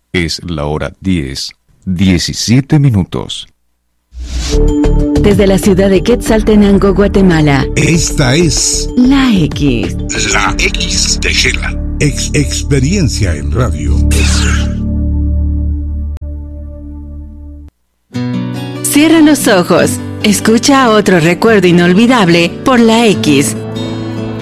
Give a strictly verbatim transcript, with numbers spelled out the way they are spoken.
Es la hora diez, diecisiete minutos. Desde la ciudad de Quetzaltenango, Guatemala. Esta es La X. La X de Shela. Ex experiencia en radio. Cierra los ojos. Escucha otro recuerdo inolvidable por La X.